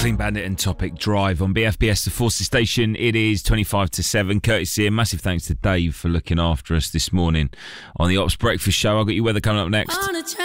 Clean Bandit and Topic Drive on BFBS, the Forces station. It is 25 to 7. Courtesy and massive thanks to Dave for looking after us this morning on the Ops Breakfast Show. I've got your weather coming up next.